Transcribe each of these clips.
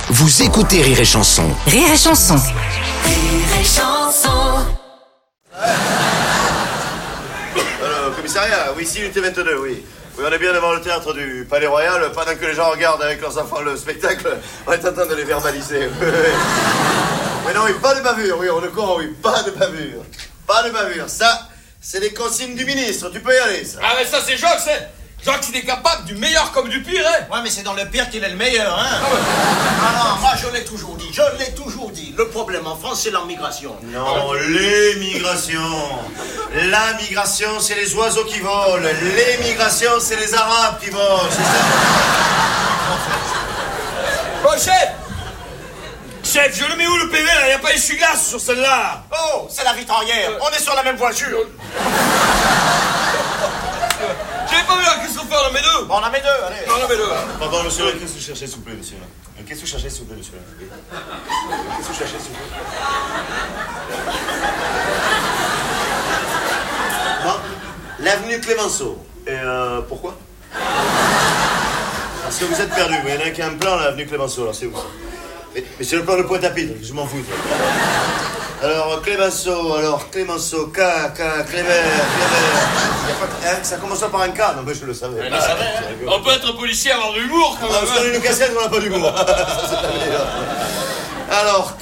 Vous écoutez Rire et Chanson. Rire et Chanson. Rire et Chanson. Alors, commissariat, oui, ici, unité 22, oui. Oui, on est bien devant le théâtre du Palais Royal. Pendant que les gens regardent avec leurs enfants le spectacle, on est en train de les verbaliser. Mais non, oui, pas de bavure, oui, on le croit, oui, pas de bavure. Pas de bavure, ça, c'est les consignes du ministre, tu peux y aller, ça. Ah mais ça c'est Jacques, c'est Jacques, il est capable du meilleur comme du pire, hein. Ouais, mais c'est dans le pire qu'il est le meilleur, hein. Ah non, moi je l'ai toujours dit, le problème en France, c'est l'immigration. Non, l'émigration. La migration, c'est les oiseaux qui volent. L'émigration, c'est les Arabes qui volent, c'est ça. Bon, chef, je le mets où le PV, là? Y'a pas essuie-glace sur celle-là. Oh, c'est la vitrière, on est sur la même voiture. J'avais pas vu, là, qu'est-ce qu'on fait, on en met deux? Bon, on en met deux, allez. On en met deux. Pardon, monsieur, qu'est-ce que vous cherchez, s'il vous plaît, monsieur? Qu'est-ce que vous cherchez, s'il vous plaît, monsieur? Qu'est-ce que vous cherchez, s'il vous plaît? Bon, l'avenue Clémenceau. Et pourquoi? Parce que vous êtes perdu. Il y en a qui a un plan, l'avenue Clémenceau, alors c'est où ça? Mais c'est le plan de Pointe-à-Pitre, je m'en fous. Alors, Clémenceau, Clément. Ça commence par un K, non mais je le savais. On peut être policier et avoir de l'humour, quand même. Parce qu'on a une cassette, on n'a pas d'humour. Alors,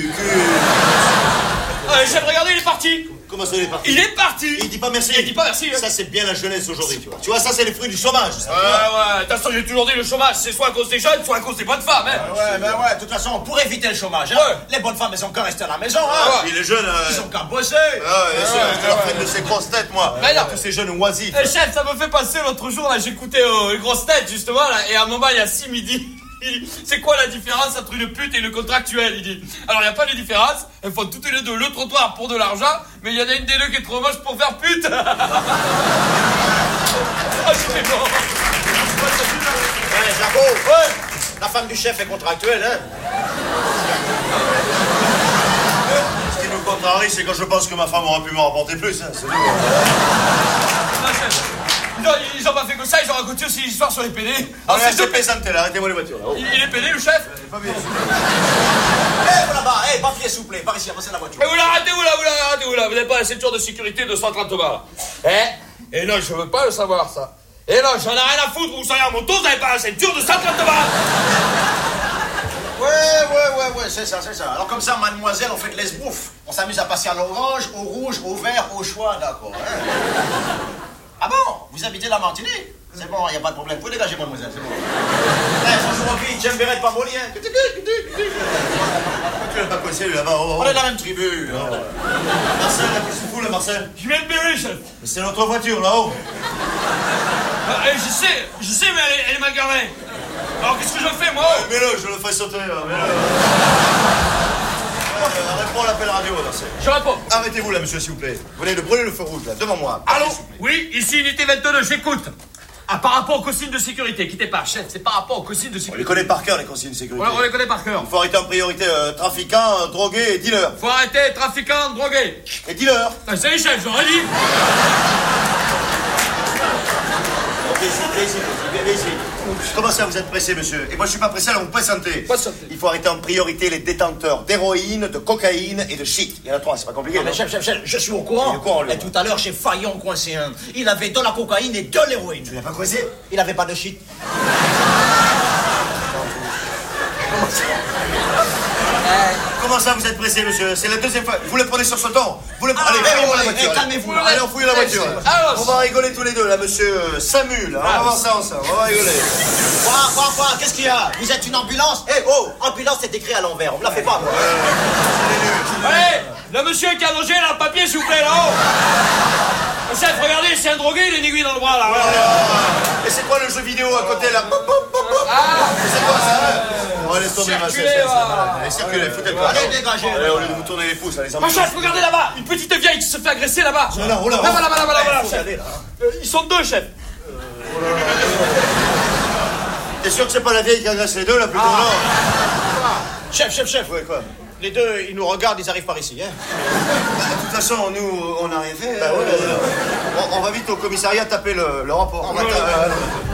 Chef, regardez, il est parti. Comment ça, il est parti? Il est parti. Il dit pas merci. Il dit pas merci. Ça, c'est bien la jeunesse aujourd'hui, tu vois. Tu vois, ça, c'est les fruits du chômage. Ça, Ouais, de toute façon, j'ai toujours dit le chômage, c'est soit à cause des jeunes, soit à cause des bonnes femmes, hein. Ouais, de toute façon, pour éviter le chômage, hein, Ouais. les bonnes femmes, elles ont qu'à rester à la maison, hein. Puis les jeunes... Ils ont qu'à bosser. je te leur fais de ces grosses têtes, moi. Mais non. Tous ces jeunes oisifs. Chef, ça me fait passer l'autre jour, là, j'écoutais les grosses têtes, justement, là, et à un moment, il y a Sim, il dit, c'est quoi la différence entre une pute et une contractuelle, il dit. Alors, il n'y a pas de différence, elles font toutes les deux le trottoir pour de l'argent, mais il y en a une des deux qui est trop moche pour faire pute. Ah, c'était bon. Ouais, Jaco, ouais. La femme du chef est contractuelle, hein. Ce qui me contrarie, c'est quand je pense que ma femme aurait pu m'en rapporter plus, hein. C'est tout. Non, ils ont pas fait que ça, ils ont raconté aussi l'histoire sur les PD. Alors, c'est plaisanter, là, arrêtez-moi les voitures, là. Oh. Il est PD, le chef? Pas bien. Vous là-bas, papier s'il vous plaît, par ici, avancez la voiture. Mais vous l'arrêtez-vous là, vous n'avez pas la ceinture de sécurité de 130 balles. Et non, je veux pas le savoir, ça. Et non, j'en ai rien à foutre, vous soyez à mon tour, vous n'avez pas la ceinture de 130 balles. Ouais, c'est ça. Alors comme ça, mademoiselle, on fait de l'esbouffe. On s'amuse à passer à l'orange, au rouge, au vert, au choix, d'accord, hein. Ah bon? Vous habitez la Martinique? C'est bon, il n'y a pas de problème. Vous pouvez dégager, mademoiselle, c'est bon. Bonjour, Rocky, j'aime bien être pas molien. Tu l'as pas coincé, lui, là-bas. On est de la même tribu. Marcel, là, qu'est-ce que tu fous, là, Marcel? Je viens de bérer, chef. Mais c'est notre voiture, là-haut. Je sais, mais elle est mal garée. Alors qu'est-ce que je fais, moi? Mets-le, je le fais sauter, là, mets-le. Réponds à l'appel radio, Marcel. Je réponds. Arrêtez-vous, là, monsieur, s'il vous plaît. Vous venez de brûler le feu rouge, là, devant moi. Allô? Oui, ici, unité 22, j'écoute. Ah, par rapport aux consignes de sécurité, quittez pas, chef, c'est par rapport aux consignes de On les sécurité. connaît par cœur, les consignes de sécurité. Ouais, on les connaît par cœur. Il faut arrêter en priorité trafiquants, drogués et dealers. Faut arrêter, trafiquants, drogués. Et dealers. Ah, c'est les chefs, j'aurais dit. Viens ici. Comment ça, vous êtes pressé, monsieur? Et moi, je suis pas pressé, alors vous présentez. Patientez. Il faut arrêter en priorité les détenteurs d'héroïne, de cocaïne et de shit. Il y en a 3, c'est pas compliqué. Non, mais chef, je suis au courant. Il est au courant, lui. Et tout à l'heure, j'ai failli en coincer un. Il avait de la cocaïne et de l'héroïne. Tu l'as pas coincé? Il avait pas de shit. Comment ça, vous êtes pressé, monsieur? C'est la deuxième fois. Vous le prenez sur ce ton? Vous le prenez. Allez, fouillez-moi la voiture. Calmez-vous. Allez, on fouille la voiture. Alors, On va rigoler tous les deux, là, monsieur Samu, là. On va voir ça ensemble. On va rigoler. Quoi? Qu'est-ce qu'il y a? Vous êtes une ambulance? Ambulance, c'est écrit à l'envers. On me la fait pas, moi. allez, le monsieur qui a mangé, là, le papier, s'il vous plaît, là-haut. Chef, regardez, c'est un drogué, il a une aiguille dans le bras, là. Et c'est quoi le jeu vidéo à côté, là? Ah, C'est quoi ça? On va laisser tomber ma Circulez, chaise. va. Allez, circulez, foutez-le. Allez, dégagez. Allez, au lieu de vous tourner les pouces, allez, Ah, chef, regardez là-bas, une petite vieille qui se fait agresser là-bas. Là, oh là, Là-bas, faut y chef. aller, là. Ils sont deux, chef. T'es sûr que c'est pas la vieille qui agresse les deux, là, plutôt? Non. Chef. Ouais, quoi? Les deux, ils nous regardent, ils arrivent par ici, hein. De toute façon, nous, on n'a rien fait. On va vite au commissariat taper le rapport.